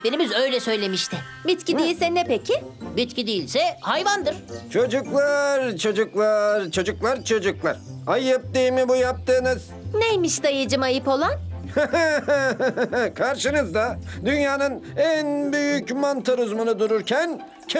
Öğretmenimiz öyle söylemişti. Bitki değilse ne peki? Bitki değilse hayvandır. Çocuklar, çocuklar, çocuklar, çocuklar. Ayıp değil mi bu yaptığınız? Neymiş dayıcım ayıp olan? Karşınızda dünyanın en büyük mantar uzmanı dururken